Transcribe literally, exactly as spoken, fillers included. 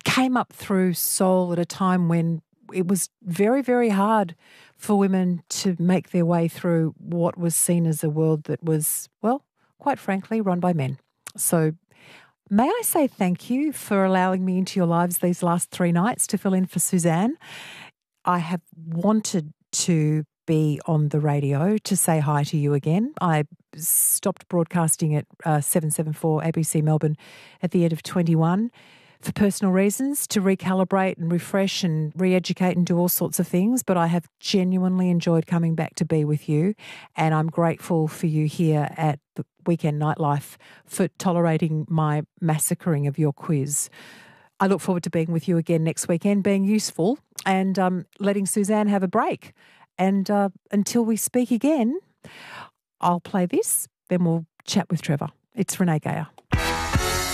came up through Soul at a time when it was very, very hard for women to make their way through what was seen as a world that was, well, quite frankly, run by men. So may I say thank you for allowing me into your lives these last three nights to fill in for Suzanne. I have wanted to be on the radio to say hi to you again. I stopped broadcasting at uh, seven seventy-four A B C Melbourne at the end of twenty-one for personal reasons, to recalibrate and refresh and re-educate and do all sorts of things. But I have genuinely enjoyed coming back to be with you, and I'm grateful for you here at the Weekend Nightlife for tolerating my massacring of your quiz. I look forward to being with you again next weekend, being useful and um, letting Suzanne have a break. And uh, until we speak again, I'll play this, then we'll chat with Trevor. It's Renee Geyer.